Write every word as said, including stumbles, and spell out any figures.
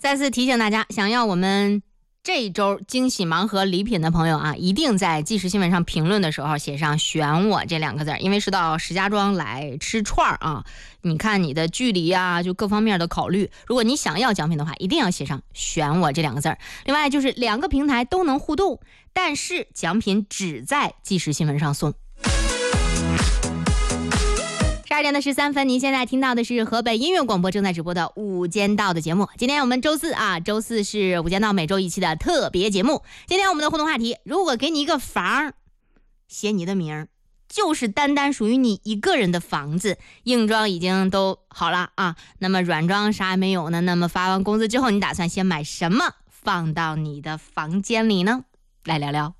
再次提醒大家，想要我们这一周惊喜盲盒礼品的朋友啊，一定在即时新闻上评论的时候写上选我这两个字，因为是到石家庄来吃串啊，你看你的距离啊，就各方面的考虑，如果你想要奖品的话，一定要写上选我这两个字。另外就是两个平台都能互动，但是奖品只在即时新闻上送。十二点的十三分，您现在听到的是河北音乐广播正在直播的午间道的节目。今天我们周四啊，周四是午间道每周一期的特别节目。今天我们的互动话题，如果给你一个房，写你的名，就是单单属于你一个人的房子，硬装已经都好了啊，那么软装啥也没有呢？那么发完工资之后，你打算先买什么放到你的房间里呢？来聊聊。